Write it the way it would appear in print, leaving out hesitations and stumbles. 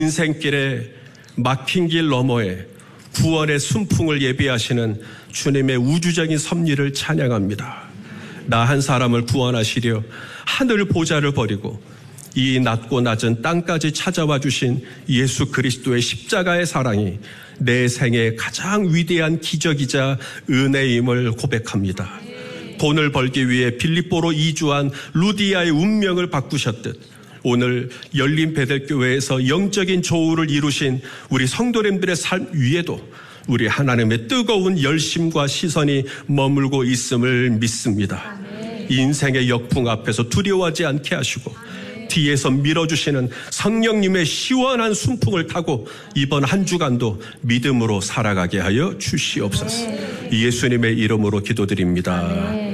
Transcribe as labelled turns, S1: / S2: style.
S1: 인생길에 막힌 길 너머에 구원의 순풍을 예비하시는 주님의 우주적인 섭리를 찬양합니다. 나 한 사람을 구원하시려 하늘 보좌를 버리고 이 낮고 낮은 땅까지 찾아와 주신 예수 그리스도의 십자가의 사랑이 내 생의 가장 위대한 기적이자 은혜임을 고백합니다. 돈을 벌기 위해 빌립보로 이주한 루디아의 운명을 바꾸셨듯 오늘 열린 베델교회에서 영적인 조우를 이루신 우리 성도님들의 삶 위에도 우리 하나님의 뜨거운 열심과 시선이 머물고 있음을 믿습니다. 인생의 역풍 앞에서 두려워하지 않게 하시고 뒤에서 밀어주시는 성령님의 시원한 순풍을 타고 이번 한 주간도 믿음으로 살아가게 하여 주시옵소서. 예수님의 이름으로 기도드립니다.